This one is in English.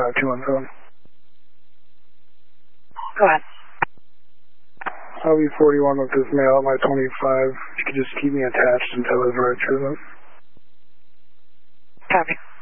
217. Go ahead. I'll be 41 with this mail at my 25. You could just keep me attached until his right treatment. Copy.